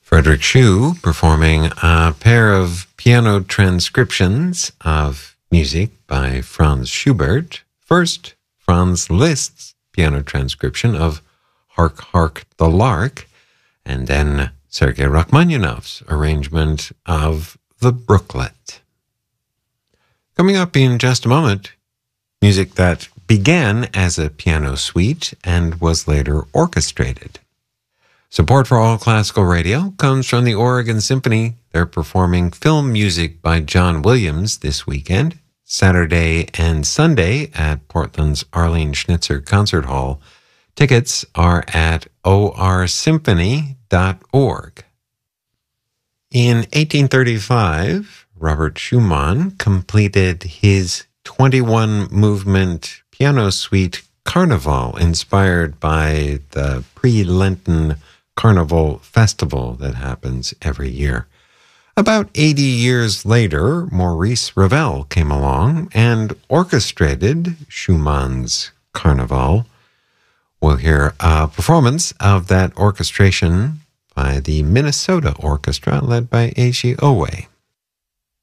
Frederick Schuh performing a pair of piano transcriptions of music by Franz Schubert. First, Franz Liszt's piano transcription of Hark, Hark, the Lark, and then Sergei Rachmaninoff's arrangement of the Brooklet. Coming up in just a moment, music that began as a piano suite and was later orchestrated. Support for All Classical Radio comes from the Oregon Symphony. They're performing film music by John Williams this weekend, Saturday and Sunday at Portland's Arlene Schnitzer Concert Hall. Tickets are at orsymphony.org. In 1835, Robert Schumann completed his 21-movement piano suite Carnival, inspired by the pre-Lenten Carnival Festival that happens every year. About 80 years later, Maurice Ravel came along and orchestrated Schumann's Carnival. We'll hear a performance of that orchestration by the Minnesota Orchestra led by Eiji Owe.